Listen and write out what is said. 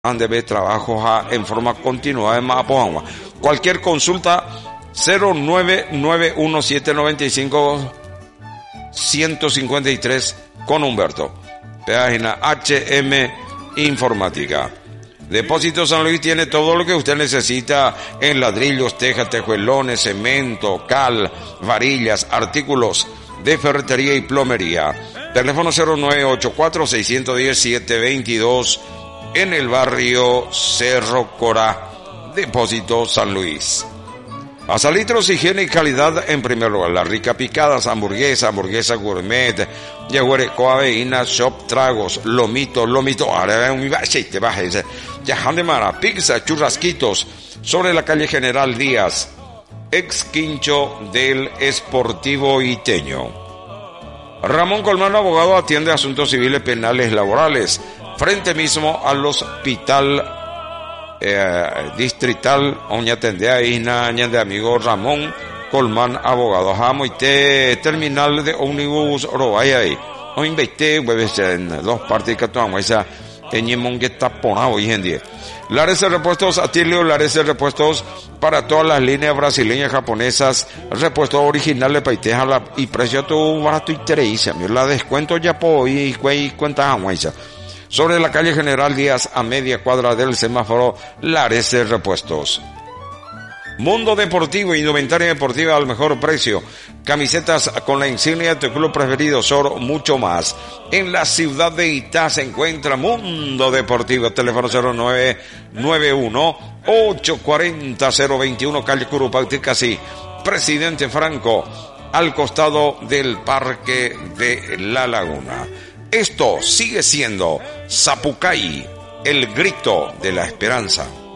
Andebe trabajos en forma continuada en Mapoagua. Cualquier consulta 0991795153 con Humberto. Página HM Informática. Depósito San Luis tiene todo lo que usted necesita en ladrillos, tejas, tejuelones, cemento, cal, varillas, artículos de ferretería y plomería. Teléfono 0984-610-722 en el barrio Cerro Corá. Depósito San Luis. Azalitros, higiene y calidad en primer lugar. La rica picadas, hamburguesa gourmet, yaguareco, aveína, shop, tragos, lomito, yajandemara, pizza, churrasquitos, sobre la calle General Díaz, ex quincho del Esportivo Iteño. Ramón Colmán, abogado, atiende asuntos civiles, penales, laborales, frente mismo al hospital distrital Oñatendea Isna de amigo Ramón Colmán, abogado. Jamoite terminal de ómnibus Orobaya ahí. O invité en dos partes que tomamos esa teñimón que está ponado hoy en día. Lares de repuestos Atilio, Lares de repuestos para todas las líneas brasileñas, japonesas, repuestos originales paiteja y precio todo barato y tereísa. La descuento ya po y cuenta jamoisa. Sobre la calle General Díaz, a media cuadra del semáforo, Lares de Repuestos. Mundo Deportivo, indumentaria deportiva al mejor precio. Camisetas con la insignia de tu club preferido, Sor, mucho más. En la ciudad de Itá se encuentra Mundo Deportivo. Teléfono 0991-840-021, calle Curupauti, casi Presidente Franco, al costado del Parque de la Laguna. Esto sigue siendo Zapucay, el grito de la esperanza.